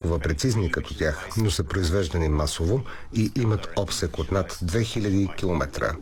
толкова прецизни като тях, но са произвеждани масово и имат обсек от над 2000 км.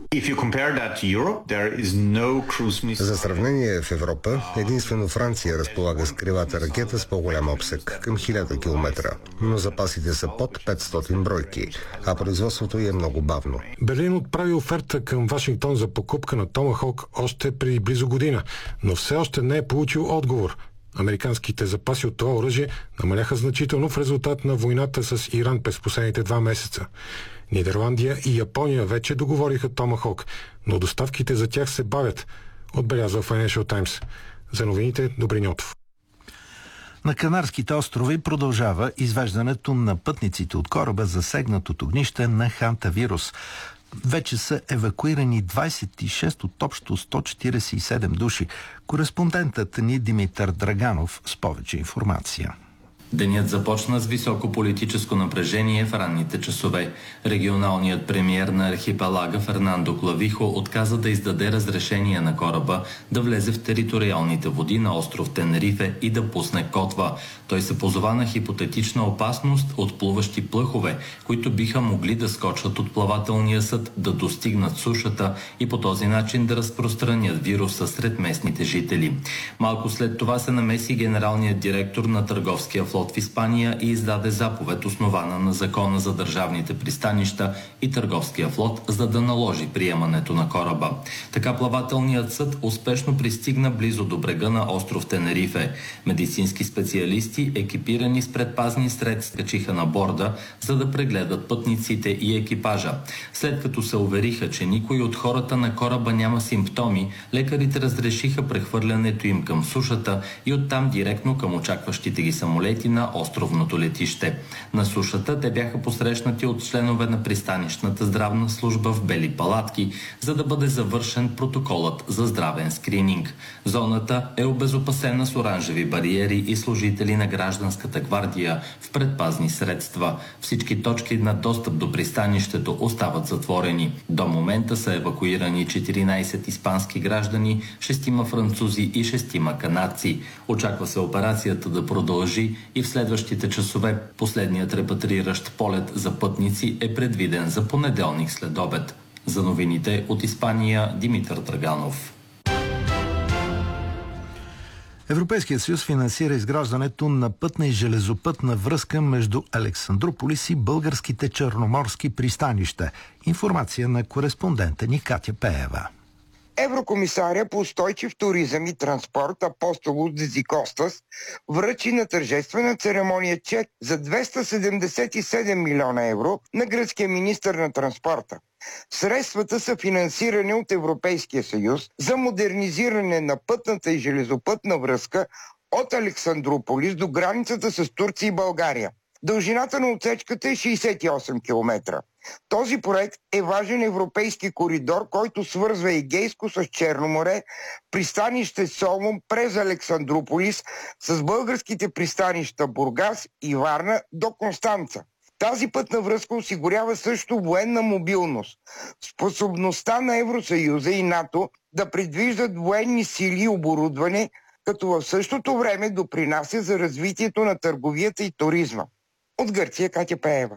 За сравнение, в Европа единствено Франция разполага с крилата ракета с по-голям обсек, към 1000 км, но запасите са под 500 бройки, а производството е много бавно. Берлин отправи оферта към Вашингтон за покупка на Томахок още преди близо година, но все още не е получил отговор. Американските запаси от това оръжие намаляха значително в резултат на войната с Иран през последните 2 месеца. Нидерландия и Япония вече договориха Томахок, но доставките за тях се бавят, отбелязва Financial Times. За новините Добрин Йотов. На Канарските острови продължава извеждането на пътниците от кораба, засегнат от огнище на хантавирус. Вече са евакуирани 26 от общо 147 души. Кореспондентът ни Димитър Драганов с повече информация. Денят започна с високо политическо напрежение в ранните часове. Регионалният премиер на архипелага Фернандо Клавихо отказа да издаде разрешение на кораба да влезе в териториалните води на остров Тенерифе и да пусне котва. Той се позова на хипотетична опасност от плуващи плъхове, които биха могли да скочат от плавателния съд, да достигнат сушата и по този начин да разпространят вируса сред местните жители. Малко след това се намеси генералният директор на търговския флот в Испания и издаде заповед, основана на Закона за държавните пристанища и търговския флот, за да наложи приемането на кораба. Така плавателният съд успешно пристигна близо до брега на остров Тенерифе. Медицински специалисти, екипирани с предпазни средства, качиха на борда, за да прегледат пътниците и екипажа. След като се увериха, че никой от хората на кораба няма симптоми, лекарите разрешиха прехвърлянето им към сушата и оттам директно към очакващите ги самолети на островното летище. На сушата те бяха посрещнати от членове на пристанищната здравна служба в бели палатки, за да бъде завършен протоколът за здравен скрининг. Зоната е обезопасена с оранжеви бариери и служители на гражданската гвардия в предпазни средства. Всички точки на достъп до пристанището остават затворени. До момента са евакуирани 14 испански граждани, 6 французи и 6 канадци. Очаква се операцията да продължи и в следващите часове последният репатриращ полет за пътници е предвиден за понеделник след обед. За новините от Испания Димитър Драганов. Европейският съюз финансира изграждането на пътна и железопътна връзка между Александрополис и българските черноморски пристанища. Информация на кореспондента ни Катя Пеева. Еврокомисаря по устойчив туризъм и транспорт Апостолос Дезикостас връчи на тържествена церемония чек за 277 милиона евро на гръцкия министър на транспорта. Средствата са финансирани от Европейския съюз за модернизиране на пътната и железопътна връзка от Александрополис до границата с Турция и България. Дължината на отсечката е 68 км. Този проект е важен европейски коридор, който свързва Егейско с Черно море, пристанище Солун през Александрополис с българските пристанища Бургас и Варна до Констанца. Тази пътна връзка осигурява също военна мобилност. Способността на Евросъюза и НАТО да предвиждат военни сили и оборудване, като в същото време допринася за развитието на търговията и туризма. От Гърция Катя Пеева.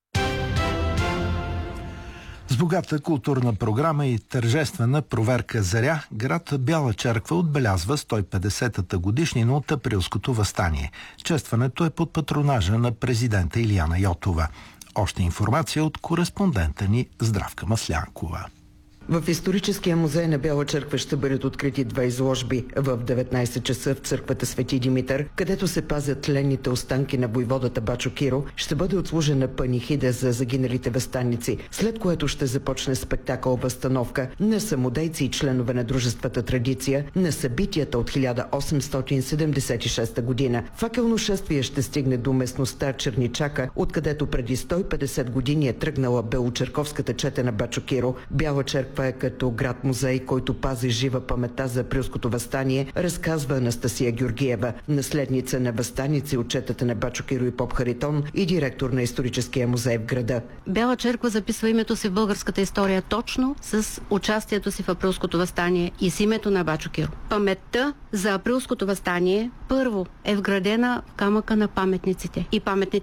С богата културна програма и тържествена проверка Заря, град Бяла Черква отбелязва 150-та годишнина от Априлското въстание. Честването е под патронажа на президента Илияна Йотова. Още информация от кореспондента ни Здравка Маслянкова. В историческия музей на Бяла Черква ще бъдат открити 2 изложби. В 19 часа в църквата Свети Димитър, където се пазят тленните останки на войводата Бачо Киро, ще бъде отслужена панихида за загиналите въстаници, след което ще започне спектакъл възстановка на самодейци и членове на дружествата Традиция на събитията от 1876 година. Факелно шествие ще стигне до местността Черничака, откъдето преди 150 години е тръгнала белочерковската чета на Бачо Киро. Бяла Черква е като град-музей, който пази жива паметта за Априлското въстание, разказва Анастасия Георгиева, наследница на въстаници от четата на Бачо Киро и Поп Харитон и директор на историческия музей в града. Бяла Черква записва името си в българската история точно с участието си в Априлското въстание и с името на Бачо Киро. Паметта за Априлското въстание първо е вградена в камъка на паметниците. И паметниците